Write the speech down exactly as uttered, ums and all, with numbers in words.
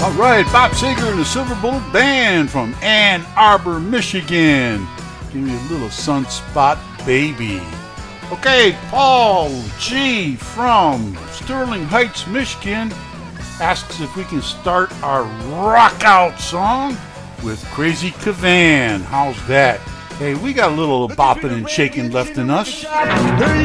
All right, Bob Seger and the Silver Bullet Band from Ann Arbor, Michigan. Give me a little Sunspot Baby. Okay, Paul G. from Sterling Heights, Michigan asks if we can start our rock out song with Crazy Cavan. How's that? Hey, we got a little bopping and shaking left in us.